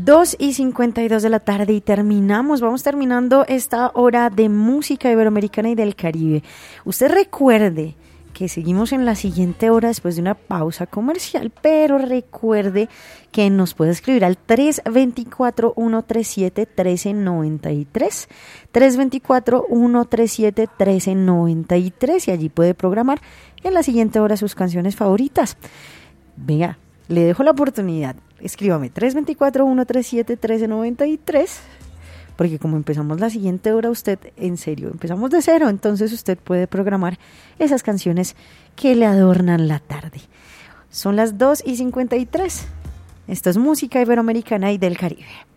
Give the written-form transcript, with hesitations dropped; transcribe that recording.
2:52 de la tarde y vamos terminando esta hora de música iberoamericana y del Caribe. Usted recuerde que seguimos en la siguiente hora después de una pausa comercial, pero recuerde que nos puede escribir al 324-137-1393, 324-137-1393 y allí puede programar en la siguiente hora sus canciones favoritas. Venga, le dejo la oportunidad, escríbame 324-137-1393, porque como empezamos la siguiente hora, usted, en serio, empezamos de cero, entonces usted puede programar esas canciones que le adornan la tarde. Son las 2:53. Esto es música iberoamericana y del Caribe.